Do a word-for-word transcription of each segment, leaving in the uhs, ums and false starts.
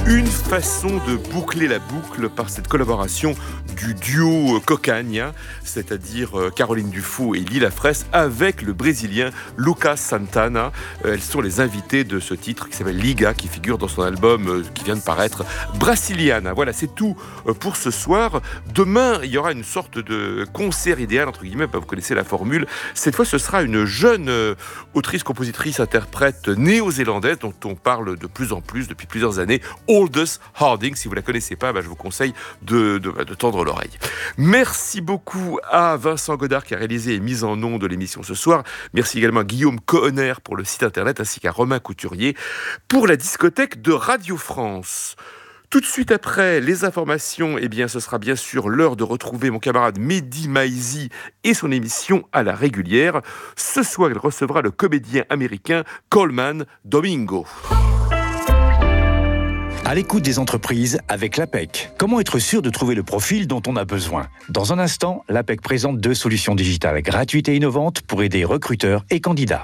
Une façon de boucler la boucle par cette collaboration du duo Cocagne, c'est-à-dire Caroline Dufaux et Lila Fraisse, avec le Brésilien Lucas Santana. Elles sont les invitées de ce titre qui s'appelle Liga, qui figure dans son album qui vient de paraître, Brasiliana. Voilà, c'est tout pour ce soir. Demain, il y aura une sorte de concert idéal, entre guillemets, vous connaissez la formule. Cette fois, ce sera une jeune autrice, compositrice, interprète néo-zélandaise dont on parle de plus en plus depuis plusieurs années, Aldous Harding. Si vous ne la connaissez pas, bah, je vous conseille de, de, de tendre l'oreille. Merci beaucoup à Vincent Godard qui a réalisé et mis en ondes de l'émission ce soir. Merci également à Guillaume Cohenner pour le site internet, ainsi qu'à Romain Couturier pour la discothèque de Radio France. Tout de suite après les informations, eh bien, ce sera bien sûr l'heure de retrouver mon camarade Mehdi Maizi et son émission à la régulière. Ce soir, il recevra le comédien américain Coleman Domingo. À l'écoute des entreprises avec l'A P E C. Comment être sûr de trouver le profil dont on a besoin ? Dans un instant, l'A P E C présente deux solutions digitales gratuites et innovantes pour aider recruteurs et candidats.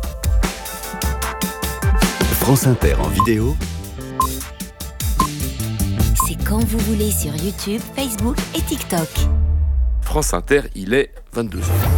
France Inter en vidéo. C'est quand vous voulez sur YouTube, Facebook et TikTok. France Inter, il est vingt-deux heures.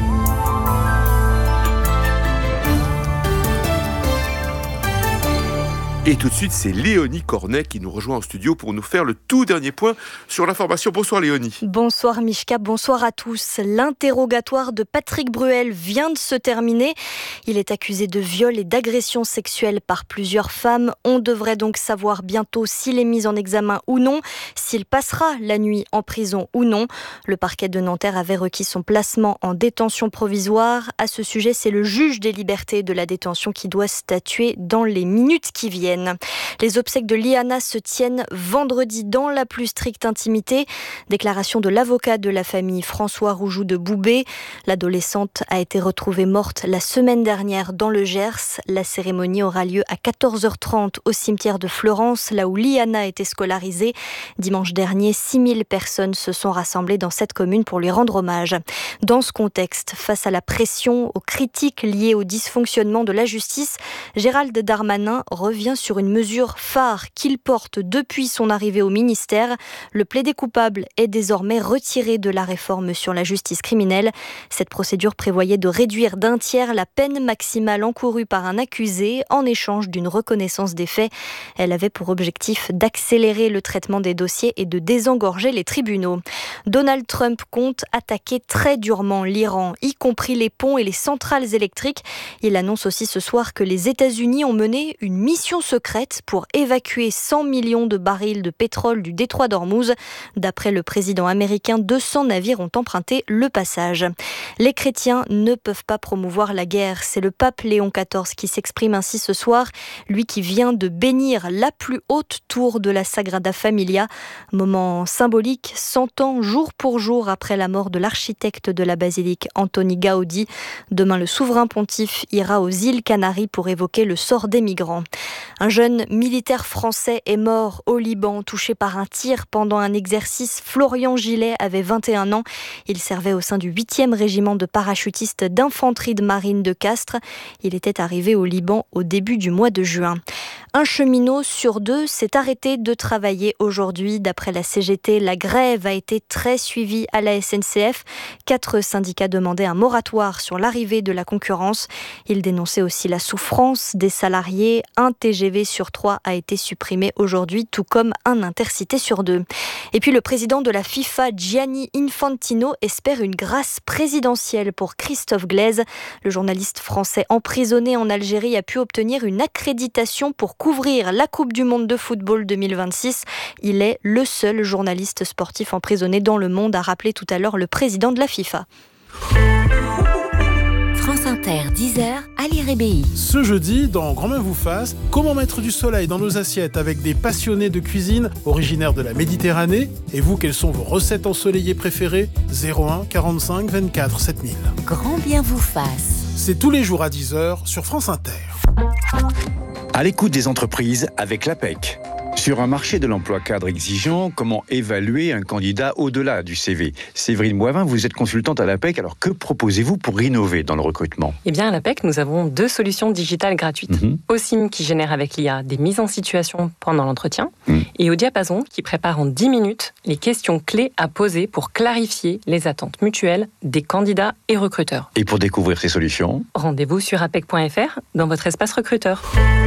Et tout de suite, c'est Léonie Cornet qui nous rejoint en studio pour nous faire le tout dernier point sur l'information. Bonsoir Léonie. Bonsoir Mishka, bonsoir à tous. L'interrogatoire de Patrick Bruel vient de se terminer. Il est accusé de viol et d'agression sexuelle par plusieurs femmes. On devrait donc savoir bientôt s'il est mis en examen ou non, s'il passera la nuit en prison ou non. Le parquet de Nanterre avait requis son placement en détention provisoire. À ce sujet, c'est le juge des libertés de la détention qui doit statuer dans les minutes qui viennent. Les obsèques de Liana se tiennent vendredi dans la plus stricte intimité. Déclaration de l'avocat de la famille François Roujoux de Boubé. L'adolescente a été retrouvée morte la semaine dernière dans le Gers. La cérémonie aura lieu à quatorze heures trente au cimetière de Florence, là où Liana était scolarisée. Dimanche dernier, six mille personnes se sont rassemblées dans cette commune pour lui rendre hommage. Dans ce contexte, face à la pression, aux critiques liées au dysfonctionnement de la justice, Gérald Darmanin revient sur une mesure phare qu'il porte depuis son arrivée au ministère. Le plaidé coupable est désormais retiré de la réforme sur la justice criminelle. Cette procédure prévoyait de réduire d'un tiers la peine maximale encourue par un accusé en échange d'une reconnaissance des faits. Elle avait pour objectif d'accélérer le traitement des dossiers et de désengorger les tribunaux. Donald Trump compte attaquer très durement l'Iran, y compris les ponts et les centrales électriques. Il annonce aussi ce soir que les États-Unis ont mené une mission secrète pour évacuer cent millions de barils de pétrole du détroit d'Ormuz. D'après le président américain, deux cents navires ont emprunté le passage. Les chrétiens ne peuvent pas promouvoir la guerre. C'est le pape Léon quatorze qui s'exprime ainsi ce soir, lui qui vient de bénir la plus haute tour de la Sagrada Familia. Moment symbolique, cent ans jour pour jour après la mort de l'architecte de la basilique Antoni Gaudi. Demain, le souverain pontife ira aux îles Canaries pour évoquer le sort des migrants. Un jeune militaire français est mort au Liban, touché par un tir pendant un exercice. Florian Gillet avait vingt et un ans. Il servait au sein du huitième régiment de parachutistes d'infanterie de marine de Castres. Il était arrivé au Liban au début du mois de juin. Un cheminot sur deux s'est arrêté de travailler aujourd'hui. D'après la C G T, la grève a été très suivie à la S N C F. Quatre syndicats demandaient un moratoire sur l'arrivée de la concurrence. Ils dénonçaient aussi la souffrance des salariés. Un T G V sur trois a été supprimé aujourd'hui, tout comme un Intercité sur deux. Et puis le président de la FIFA, Gianni Infantino, espère une grâce présidentielle pour Christophe Glaise. Le journaliste français emprisonné en Algérie a pu obtenir une accréditation pour couvrir la Coupe du Monde de football deux mille vingt-six. Il est le seul journaliste sportif emprisonné dans le monde, a rappelé tout à l'heure le président de la FIFA. France Inter, dix heures, Ali Rébéi. Ce jeudi, dans Grand Main vous fasse, comment mettre du soleil dans nos assiettes avec des passionnés de cuisine originaires de la Méditerranée. Et vous, quelles sont vos recettes ensoleillées préférées ? zéro un quarante-cinq vingt-quatre sept mille. Grand bien vous fasse. C'est tous les jours à dix heures sur France Inter. À l'écoute des entreprises avec l'A P E C. Sur un marché de l'emploi cadre exigeant, comment évaluer un candidat au-delà du C V ? Séverine Boivin, vous êtes consultante à l'A P E C, alors que proposez-vous pour innover dans le recrutement ? Eh bien, à l'A P E C, nous avons deux solutions digitales gratuites. Mm-hmm. Osim qui génère avec l'I A des mises en situation pendant l'entretien Mm. et au Diapason qui prépare en dix minutes les questions clés à poser pour clarifier les attentes mutuelles des candidats et recruteurs. Et pour découvrir ces solutions ? Rendez-vous sur apec point f r dans votre espace recruteur.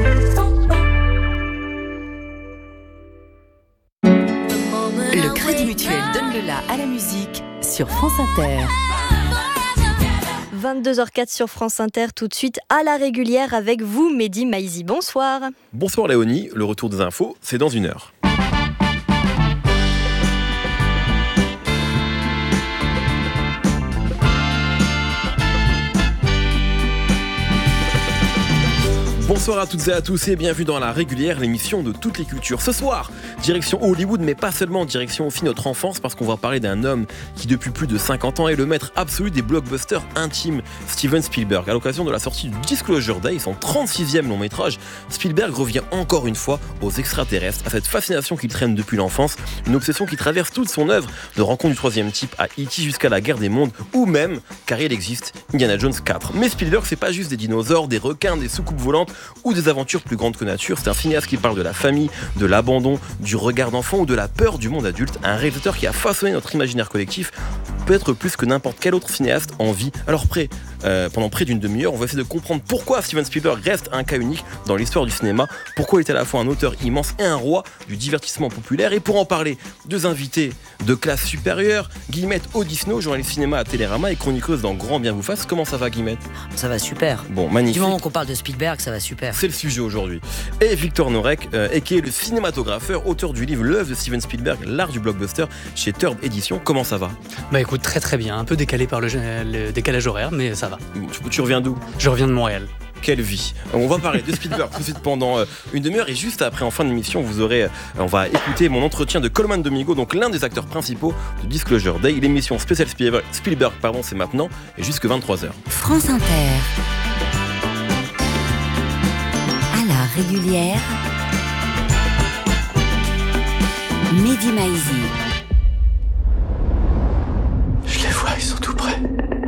Le Crédit Mutuel donne le la à la musique sur France Inter. vingt-deux heures quatre sur France Inter, tout de suite à la régulière avec vous, Mehdi Maizi. Bonsoir. Bonsoir Léonie, le retour des infos, c'est dans une heure. Bonsoir à toutes et à tous et bienvenue dans La Régulière, l'émission de toutes les cultures. Ce soir, direction Hollywood, mais pas seulement, direction aussi notre enfance, parce qu'on va parler d'un homme qui depuis plus de cinquante ans est le maître absolu des blockbusters intimes, Steven Spielberg. À l'occasion de la sortie du Disclosure Day, son trente-sixième long métrage, Spielberg revient encore une fois aux extraterrestres, à cette fascination qu'il traîne depuis l'enfance, une obsession qui traverse toute son œuvre, de Rencontre du troisième type à E T jusqu'à la guerre des mondes, ou même, car il existe, Indiana Jones quatre. Mais Spielberg, c'est pas juste des dinosaures, des requins, des soucoupes volantes, ou des aventures plus grandes que nature. C'est un cinéaste qui parle de la famille, de l'abandon, du regard d'enfant ou de la peur du monde adulte. Un réalisateur qui a façonné notre imaginaire collectif, peut-être plus que n'importe quel autre cinéaste en vie. Alors près, euh, pendant près d'une demi-heure, on va essayer de comprendre pourquoi Steven Spielberg reste un cas unique dans l'histoire du cinéma, pourquoi il est à la fois un auteur immense et un roi du divertissement populaire. Et pour en parler, deux invités de classe supérieure, Guillemette Odisno, journaliste cinéma à Télérama et chroniqueuse dans Grand Bien vous fasse. Comment ça va, Guillemette ? Ça va super. Bon, magnifique. Du moment qu'on parle de Spielberg, ça va super. C'est le sujet aujourd'hui. Et Victor Norek, euh, et qui est le cinématographeur, auteur du livre L'œuvre de Steven Spielberg, l'art du blockbuster, chez Turb Éditions. Comment ça va ? Bah écoute, très très bien. Un peu décalé par le, le décalage horaire, mais ça va. Tu, tu reviens d'où ? Je reviens de Montréal. Quelle vie. On va parler de Spielberg tout de suite pendant euh, une demi-heure et juste après, en fin d'émission, vous aurez, euh, on va écouter mon entretien de Colman Domingo, donc l'un des acteurs principaux de Disclosure Day. L'émission spéciale Spielberg, Spielberg pardon, c'est maintenant et jusque vingt-trois heures. France Inter. À la régulière. Mehdi Maizi. Je les vois, ils sont tout près.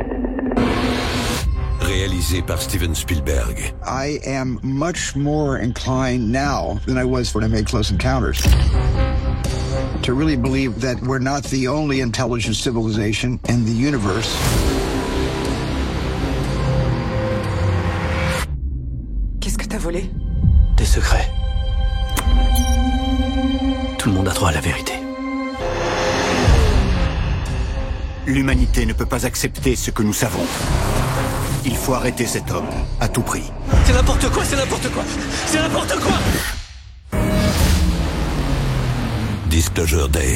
Réalisé par Steven Spielberg. I am much more inclined now than I was when I made Close Encounters to really believe that we're not the only intelligent civilization in the universe. Qu'est-ce que t'as volé ? Des secrets. Tout le monde a droit à la vérité. L'humanité ne peut pas accepter ce que nous savons. Il faut arrêter cet homme, à tout prix. C'est n'importe quoi, c'est n'importe quoi C'est n'importe quoi Disclosure Day.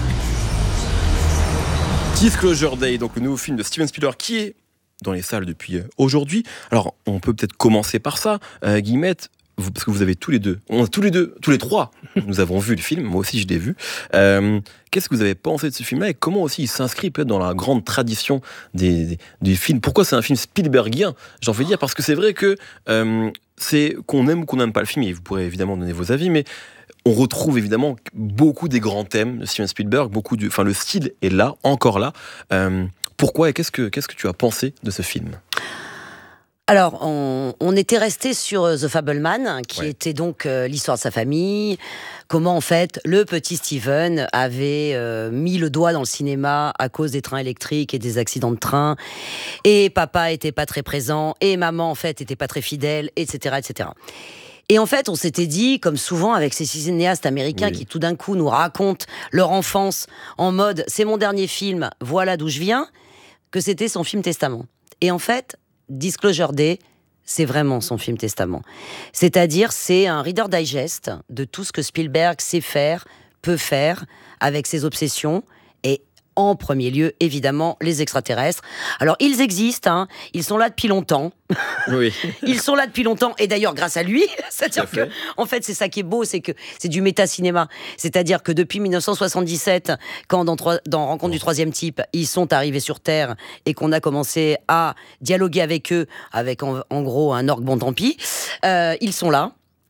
Disclosure Day, donc le nouveau film de Steven Spielberg qui est dans les salles depuis aujourd'hui. Alors, on peut peut-être commencer par ça. Euh, Guillemette, vous, parce que vous avez tous les deux, on, tous les deux, tous les trois, nous avons vu le film, moi aussi je l'ai vu. Euh, qu'est-ce que vous avez pensé de ce film-là et comment aussi il s'inscrit peut-être dans la grande tradition des, des, des films ? Pourquoi c'est un film Spielbergien ? J'en veux dire parce que c'est vrai que euh, c'est qu'on aime ou qu'on n'aime pas le film, et vous pourrez évidemment donner vos avis, mais on retrouve évidemment beaucoup des grands thèmes de Steven Spielberg, beaucoup de, enfin le style est là, encore là. Euh, pourquoi et qu'est-ce que, qu'est-ce que tu as pensé de ce film ? Alors, on, on était resté sur The Fableman, qui Ouais. était donc euh, l'histoire de sa famille, comment en fait le petit Steven avait euh, mis le doigt dans le cinéma à cause des trains électriques et des accidents de train, et papa était pas très présent, et maman en fait était pas très fidèle, et cetera, et cetera. Et en fait, on s'était dit, comme souvent avec ces cinéastes américains Oui. qui tout d'un coup nous racontent leur enfance en mode « c'est mon dernier film, voilà d'où je viens », que c'était son film testament. Et en fait, Disclosure Day, c'est vraiment son film testament. C'est-à-dire, c'est un Reader Digest de tout ce que Spielberg sait faire, peut faire, avec ses obsessions, et en premier lieu, évidemment, les extraterrestres. Alors, ils existent, hein, ils sont là depuis longtemps. Oui. Ils sont là depuis longtemps, et d'ailleurs grâce à lui. C'est-à-dire Tout à fait. que, en fait, c'est ça qui est beau, c'est que c'est du méta-cinéma. C'est-à-dire que depuis dix-neuf cent soixante-dix-sept, quand dans, trois- dans Rencontre du troisième type, ils sont arrivés sur Terre et qu'on a commencé à dialoguer avec eux, avec en, en gros un orgue bon tant pis, euh, ils sont là.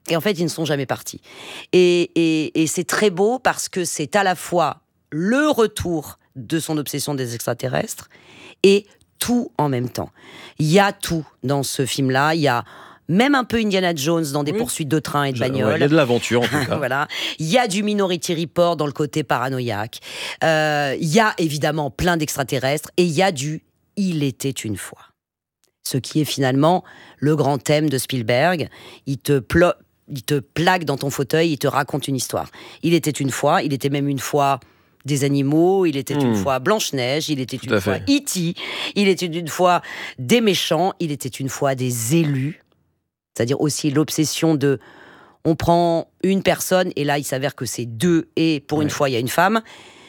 Et en fait, ils ne sont jamais partis. Et, et, et c'est très beau parce que c'est à la fois le retour de son obsession des extraterrestres et tout en même temps. Il y a tout dans ce film-là. Il y a même un peu Indiana Jones dans des oui. poursuites de train et de bagnoles. Il y a de l'aventure, en tout cas. Voilà. Il y a du Minority Report dans le côté paranoïaque. Euh, il y a évidemment plein d'extraterrestres. Et il y a du « Il était une fois ». Ce qui est finalement le grand thème de Spielberg. Il te, plo- il te plaque dans ton fauteuil, il te raconte une histoire. Il était une fois, il était même une fois des animaux, il était mmh. une fois Blanche-Neige, il était Tout une fois E T, il était une fois des méchants, il était une fois des élus. C'est-à-dire aussi l'obsession de... On prend une personne, et là, il s'avère que c'est deux, et pour ouais. une fois, il y a une femme.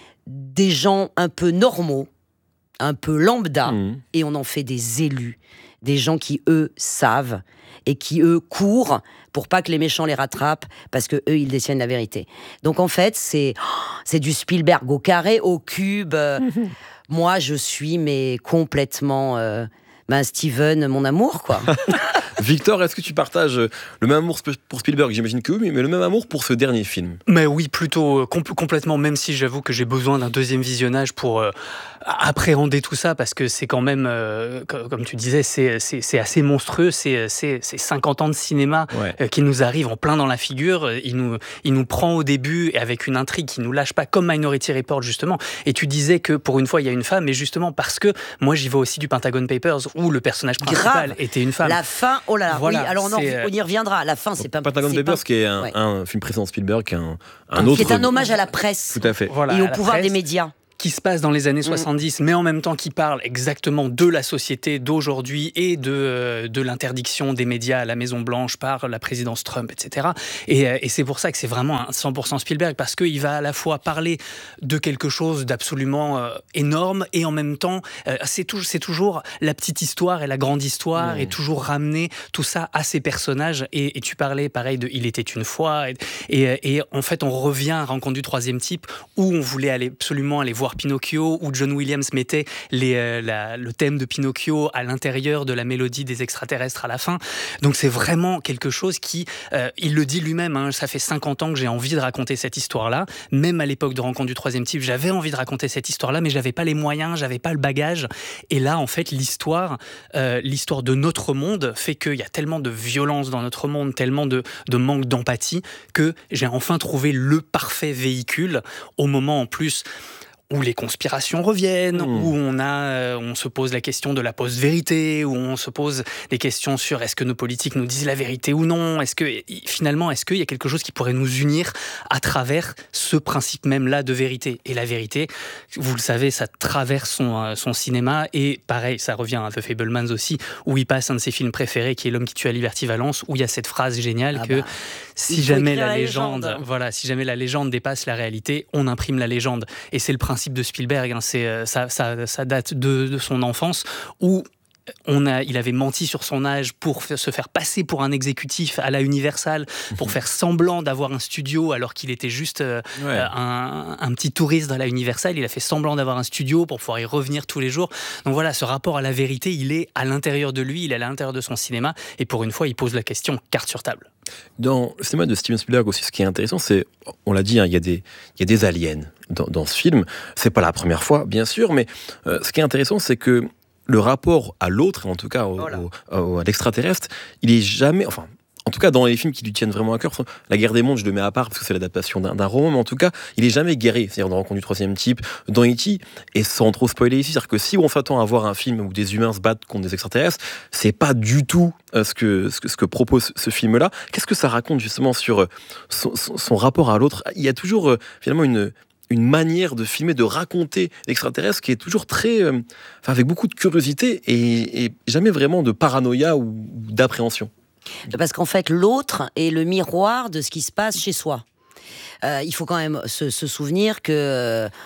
Des gens un peu normaux, un peu lambda, mmh. et on en fait des élus. Des gens qui, eux, savent, et qui, eux, courent pour pas que les méchants les rattrapent, parce que eux, ils détiennent la vérité. Donc, en fait, c'est, c'est du Spielberg au carré, au cube. Mmh. Moi, je suis, mais complètement... Euh, ben Steven, mon amour, quoi. Victor, est-ce que tu partages le même amour pour Spielberg ? J'imagine que oui, mais le même amour pour ce dernier film. Mais oui, plutôt compl- complètement, même si j'avoue que j'ai besoin d'un deuxième visionnage pour euh, appréhender tout ça, parce que c'est quand même, euh, comme tu disais, c'est, c'est, c'est assez monstrueux, c'est, c'est, c'est cinquante ans de cinéma ouais. euh, qui nous arrive en plein dans la figure, il nous, il nous prend au début avec une intrigue qui nous lâche pas, comme Minority Report justement, et tu disais que pour une fois il y a une femme, mais justement parce que moi j'y vois aussi du Pentagon Papers, où le personnage principal Grave. était une femme. La fin, oh là là, voilà, oui, alors on, en, on y reviendra. La fin, c'est pas Pentagon Papers, pas... qui est un, ouais. un film précédent de Spielberg, qui est un, un autre. Qui est un hommage à la presse. Tout à fait. Voilà, et au pouvoir presse. Des médias. Qui se passe dans les années soixante-dix, mmh. mais en même temps qui parle exactement de la société d'aujourd'hui et de, de l'interdiction des médias à la Maison-Blanche par la présidence Trump, et cetera. Et, et c'est pour ça que c'est vraiment un cent pour cent Spielberg, parce qu'il va à la fois parler de quelque chose d'absolument euh, énorme, et en même temps, euh, c'est, tout, c'est toujours la petite histoire et la grande histoire, mmh. et toujours ramener tout ça à ses personnages. Et, et tu parlais, pareil, de « Il était une fois », et, et, et en fait, on revient à Rencontre du troisième type, où on voulait aller, absolument aller voir Pinocchio, où John Williams mettait les, euh, la, le thème de Pinocchio à l'intérieur de la mélodie des extraterrestres à la fin. Donc c'est vraiment quelque chose qui, euh, il le dit lui-même, hein, ça fait cinquante ans que j'ai envie de raconter cette histoire-là. Même à l'époque de Rencontre du troisième type, j'avais envie de raconter cette histoire-là, mais j'avais pas les moyens, j'avais pas le bagage. Et là, en fait, l'histoire, euh, l'histoire de notre monde fait qu'il y a tellement de violence dans notre monde, tellement de, de manque d'empathie, que j'ai enfin trouvé le parfait véhicule, au moment en plus où les conspirations reviennent, mmh. où on a, euh, on se pose la question de la post-vérité, où on se pose des questions sur est-ce que nos politiques nous disent la vérité ou non, est-ce que finalement, est-ce qu'il y a quelque chose qui pourrait nous unir à travers ce principe même-là de vérité. Et la vérité, vous le savez, ça traverse son, euh, son cinéma, et pareil, ça revient à The Fabelmans aussi, où il passe un de ses films préférés, qui est L'homme qui tue à Liberty Valence, où il y a cette phrase géniale ah que bah, si jamais la légende, la légende, voilà, si jamais la légende dépasse la réalité, on imprime la légende. Et c'est le principe de Spielberg, hein, c'est, ça, ça, ça date de, de son enfance, où on a, il avait menti sur son âge pour f- se faire passer pour un exécutif à la Universal, pour mmh. faire semblant d'avoir un studio alors qu'il était juste euh, ouais. euh, un, un petit touriste dans la Universal. Il a fait semblant d'avoir un studio pour pouvoir y revenir tous les jours. Donc voilà, ce rapport à la vérité, il est à l'intérieur de lui, il est à l'intérieur de son cinéma, et pour une fois, il pose la question carte sur table. Dans le cinéma de Steven Spielberg aussi, ce qui est intéressant, c'est, on l'a dit, hein, il y a des, il y a des aliens dans, dans ce film. C'est pas la première fois, bien sûr, mais euh, ce qui est intéressant, c'est que le rapport à l'autre, en tout cas au, voilà. au, au, à l'extraterrestre, il est jamais, enfin, en tout cas dans les films qui lui tiennent vraiment à cœur, La Guerre des Mondes, je le mets à part parce que c'est l'adaptation d'un, d'un roman, mais en tout cas, il est jamais guerrier, c'est-à-dire dans Rencontre du troisième type, dans E T, et sans trop spoiler ici, c'est-à-dire que si on s'attend à voir un film où des humains se battent contre des extraterrestres, c'est pas du tout euh, ce, que, ce, que, ce que propose ce film-là. Qu'est-ce que ça raconte justement sur euh, son, son, son rapport à l'autre ? Il y a toujours euh, finalement une... une manière de filmer, de raconter l'extraterrestre qui est toujours très... Euh, enfin, avec beaucoup de curiosité et, et jamais vraiment de paranoïa ou, ou d'appréhension. Parce qu'en fait, l'autre est le miroir de ce qui se passe chez soi. Euh, il faut quand même se, se souvenir que... Euh,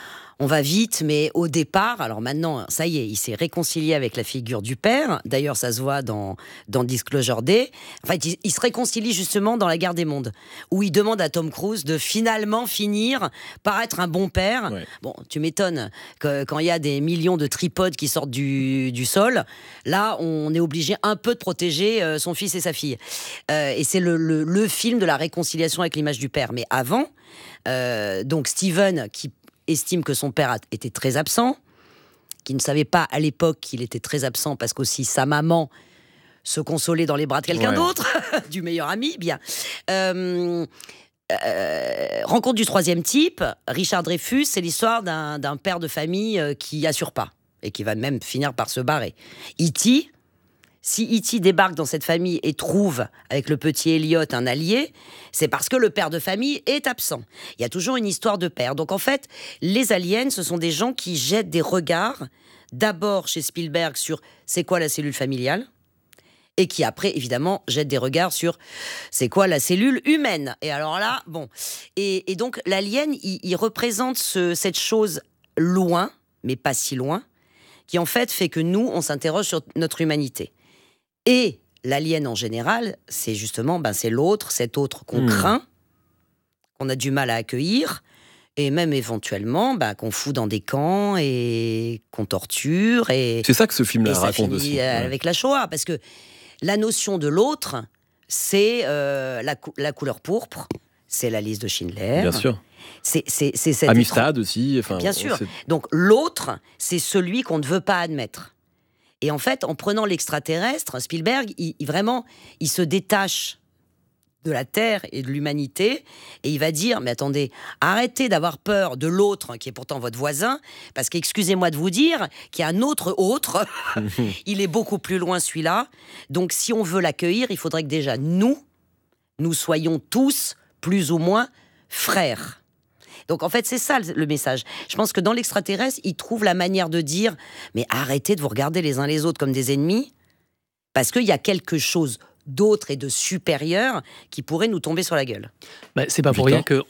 on va vite, mais au départ, alors maintenant, ça y est, il s'est réconcilié avec la figure du père. D'ailleurs, ça se voit dans, dans Disclosure Day. En fait, il, il se réconcilie justement dans La Guerre des Mondes, où il demande à Tom Cruise de finalement finir par être un bon père. Ouais. Bon, tu m'étonnes que quand il y a des millions de tripodes qui sortent du, du sol, là, on est obligé un peu de protéger euh, son fils et sa fille. Euh, et c'est le, le, le film de la réconciliation avec l'image du père. Mais avant, euh, donc Steven, qui estime que son père était très absent, qui ne savait pas à l'époque qu'il était très absent parce qu'aussi sa maman se consolait dans les bras de quelqu'un ouais. d'autre, du meilleur ami, bien. Euh, euh, rencontre du troisième type, Richard Dreyfuss, c'est l'histoire d'un, d'un père de famille qui assure pas et qui va même finir par se barrer. E T, si E T débarque dans cette famille et trouve, avec le petit Elliot, un allié, c'est parce que le père de famille est absent. Il y a toujours une histoire de père. Donc en fait, les aliens, ce sont des gens qui jettent des regards, d'abord chez Spielberg sur c'est quoi la cellule familiale, et qui après, évidemment, jettent des regards sur c'est quoi la cellule humaine. Et alors là, bon. Et, et donc l'alien, il, il représente ce, cette chose loin, mais pas si loin, qui en fait fait que nous, on s'interroge sur notre humanité. Et l'alien en général, c'est justement ben, c'est l'autre, cet autre qu'on mmh. craint, qu'on a du mal à accueillir, et même éventuellement ben, qu'on fout dans des camps et qu'on torture. Et, c'est ça que ce film-là et raconte aussi. Avec ouais. la Shoah, parce que la notion de l'autre, c'est euh, la, cou- la couleur pourpre, c'est la liste de Schindler. Bien sûr. C'est, c'est, c'est cette Amistad étrange... aussi. Enfin, Bien sûr. C'est... Donc l'autre, c'est celui qu'on ne veut pas admettre. Et en fait, en prenant l'extraterrestre, Spielberg, il, il vraiment, il se détache de la Terre et de l'humanité, et il va dire, mais attendez, arrêtez d'avoir peur de l'autre, qui est pourtant votre voisin, parce qu'excusez-moi de vous dire qu'il y a un autre autre, il est beaucoup plus loin celui-là, donc si on veut l'accueillir, il faudrait que déjà nous, nous soyons tous plus ou moins frères. Donc en fait, c'est ça le message. Je pense que dans l'extraterrestre, il trouve la manière de dire « Mais arrêtez de vous regarder les uns les autres comme des ennemis, parce qu'il y a quelque chose d'autre et de supérieur qui pourrait nous tomber sur la gueule. » Bah, c'est pas pour rien que